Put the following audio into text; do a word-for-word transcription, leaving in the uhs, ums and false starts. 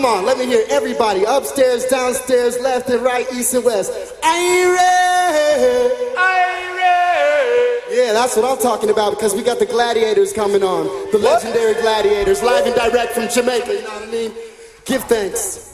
Come on, let me hear everybody. Upstairs, downstairs, left and right, east and west. Are you ready? Are you ready? Yeah, that's what I'm talking about, because we got the Gladiators coming on. The legendary Gladiators, live and direct from Jamaica, you know what I mean? Give thanks.